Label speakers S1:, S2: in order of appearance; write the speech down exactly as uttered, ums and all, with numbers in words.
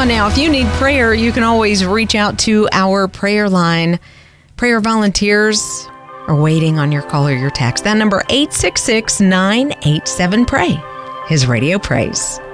S1: Oh, now, if you need prayer, you can always reach out to our prayer line. Prayer volunteers are waiting on your call or your text. That number, eight six six, nine eight seven, pray. His Radio Praise.